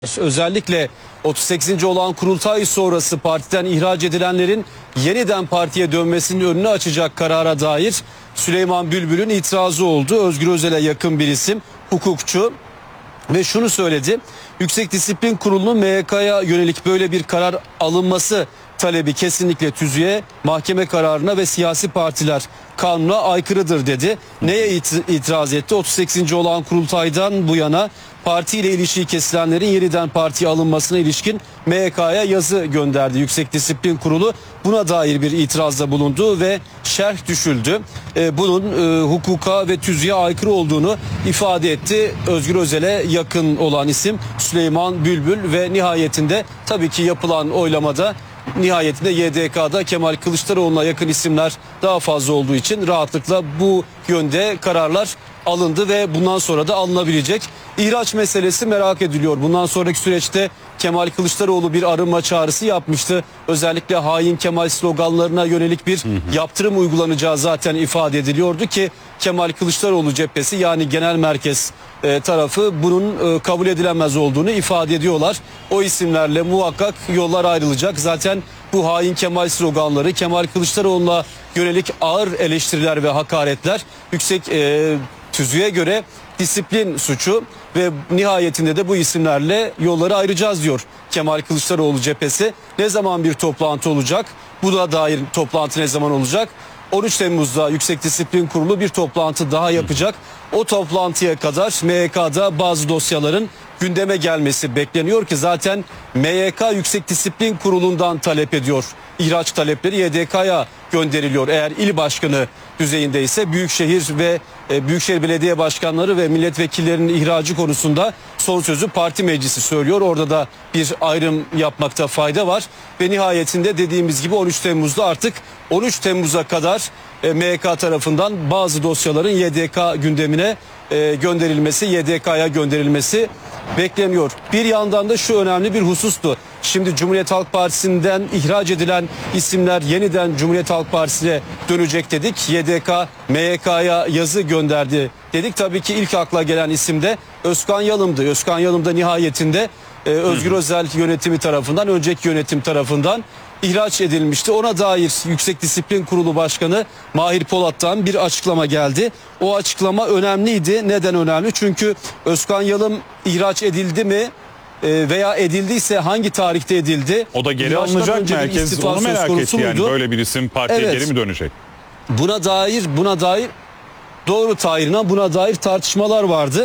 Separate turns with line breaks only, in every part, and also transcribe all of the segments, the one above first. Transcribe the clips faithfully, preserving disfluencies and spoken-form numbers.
Özellikle otuz sekizinci olağan kurultay sonrası partiden ihraç edilenlerin yeniden partiye dönmesinin önünü açacak karara dair Süleyman Bülbül'ün itirazı oldu. Özgür Özel'e yakın bir isim, hukukçu ve şunu söyledi. Yüksek Disiplin Kurulu'nun M Y K'ya yönelik böyle bir karar alınması talebi kesinlikle tüzüğe, mahkeme kararına ve siyasi partiler kanuna aykırıdır dedi. Neye itiraz etti? otuz sekizinci olağan kurultaydan bu yana partiyle ilişiği kesilenlerin yeniden partiye alınmasına ilişkin M Y K'ya yazı gönderdi Yüksek Disiplin Kurulu. Buna dair bir itirazda bulundu ve şerh düşüldü. E, bunun e, hukuka ve tüzüğe aykırı olduğunu ifade etti. Özgür Özel'e yakın olan isim Süleyman Bülbül ve nihayetinde tabii ki yapılan oylamada nihayetinde Y D K'da Kemal Kılıçdaroğlu'na yakın isimler daha fazla olduğu için rahatlıkla bu yönde kararlar alındı ve bundan sonra da alınabilecek. İhraç meselesi merak ediliyor. Bundan sonraki süreçte Kemal Kılıçdaroğlu bir arınma çağrısı yapmıştı. Özellikle hain Kemal sloganlarına yönelik bir yaptırım uygulanacağı zaten ifade ediliyordu ki Kemal Kılıçdaroğlu cephesi yani genel merkez e, tarafı bunun e, kabul edilemez olduğunu ifade ediyorlar. O isimlerle muhakkak yollar ayrılacak. Zaten bu hain Kemal sloganları, Kemal Kılıçdaroğlu'na yönelik ağır eleştiriler ve hakaretler yüksek e, tüzüğe göre disiplin suçu ve nihayetinde de bu isimlerle yolları ayıracağız diyor Kemal Kılıçdaroğlu cephesi. Ne zaman bir toplantı olacak? Bu da dair toplantı ne zaman olacak? on üç Temmuz'da Yüksek Disiplin Kurulu bir toplantı daha yapacak. O toplantıya kadar M Y K'da bazı dosyaların gündeme gelmesi bekleniyor ki zaten M Y K Yüksek Disiplin Kurulu'ndan talep ediyor. İhraç talepleri Y D K'ya gönderiliyor. Eğer il başkanı düzeyinde ise Büyükşehir ve e, Büyükşehir Belediye Başkanları ve milletvekillerinin ihracı konusunda son sözü parti meclisi söylüyor. Orada da bir ayrım yapmakta fayda var. Ve nihayetinde dediğimiz gibi on üç Temmuz'da artık on üç Temmuz'a kadar e, M Y K tarafından bazı dosyaların Y D K gündemine e, gönderilmesi, Y D K'ya gönderilmesi bekleniyor. Bir yandan da şu önemli bir husustu. Şimdi Cumhuriyet Halk Partisi'nden ihraç edilen isimler yeniden Cumhuriyet Halk Partisi'ne dönecek dedik. Y D K M Y K'ya yazı gönderdi dedik. Tabii ki ilk akla gelen isim de Özkan Yalım'dı. Özkan Yalım da nihayetinde e, Özgür Özel yönetimi tarafından, önceki yönetim tarafından ihraç edilmişti. Ona dair Yüksek Disiplin Kurulu Başkanı Mahir Polat'tan bir açıklama geldi. O açıklama önemliydi. Neden önemli? Çünkü Özkan Yalım ihraç edildi mi veya edildiyse hangi tarihte edildi?
O da geri alınacak mı? Herkes onu merak etti yani. Böyle bir isim partiye
evet.
geri mi dönecek?
Buna dair, buna dair doğru tarihine buna dair tartışmalar vardı.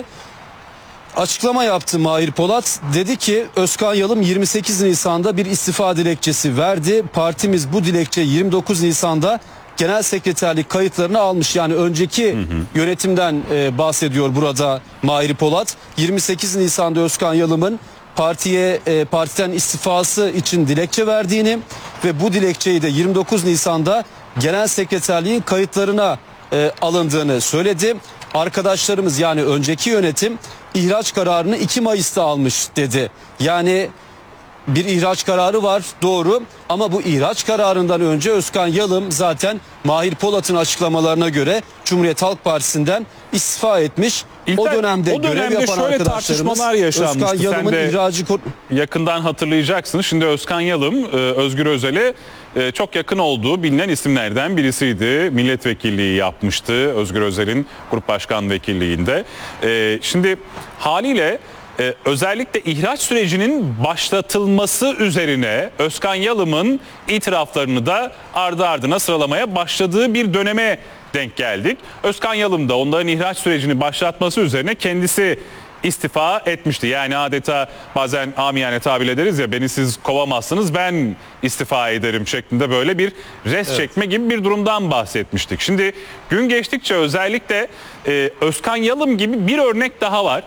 Açıklama yaptı Mahir Polat. Dedi ki Özkan Yalım yirmi sekiz Nisan'da bir istifa dilekçesi verdi. Partimiz bu dilekçe yirmi dokuz Nisan'da genel sekreterlik kayıtlarını almış. Yani önceki hı hı. yönetimden e, bahsediyor burada Mahir Polat. yirmi sekiz Nisan'da Özkan Yalım'ın partiye e, partiden istifası için dilekçe verdiğini ve bu dilekçeyi de yirmi dokuz Nisan'da genel sekreterliğin kayıtlarına e, alındığını söyledi. Arkadaşlarımız yani önceki yönetim ihraç kararını iki Mayıs'ta almış dedi. Yani bir ihraç kararı var doğru ama bu ihraç kararından önce Özkan Yalım zaten Mahir Polat'ın açıklamalarına göre Cumhuriyet Halk Partisi'nden istifa etmiş.
İlter,
o dönemde,
o dönemde
görev yapan
şöyle tartışmalar yaşanmıştı.
Özkan Yalım'ın
Sen de
ihracı
yakından hatırlayacaksın. Şimdi Özkan Yalım Özgür Özel'e çok yakın olduğu bilinen isimlerden birisiydi. Milletvekilliği yapmıştı Özgür Özel'in grup başkan vekilliğinde. Şimdi haliyle Ee, özellikle ihraç sürecinin başlatılması üzerine Özkan Yalım'ın itiraflarını da ardı ardına sıralamaya başladığı bir döneme denk geldik. Özkan Yalım da onların ihraç sürecini başlatması üzerine kendisi istifa etmişti. Yani adeta bazen amiyane tabir ederiz ya, beni siz kovamazsınız ben istifa ederim şeklinde böyle bir res evet. çekme gibi bir durumdan bahsetmiştik. Şimdi gün geçtikçe özellikle e, Özkan Yalım gibi bir örnek daha var.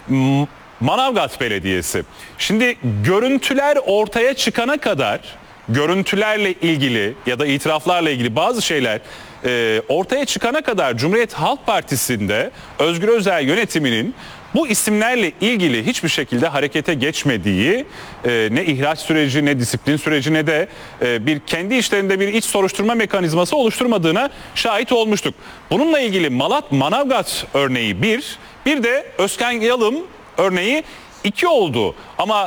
Manavgat Belediyesi. Şimdi görüntüler ortaya çıkana kadar görüntülerle ilgili ya da itiraflarla ilgili bazı şeyler e, ortaya çıkana kadar Cumhuriyet Halk Partisi'nde Özgür Özel yönetiminin bu isimlerle ilgili hiçbir şekilde harekete geçmediği, e, ne ihraç süreci ne disiplin süreci ne de e, bir kendi işlerinde bir iç soruşturma mekanizması oluşturmadığına şahit olmuştuk. Bununla ilgili Malat Manavgat örneği bir, bir de Özkan Yalım örneği iki oldu. Ama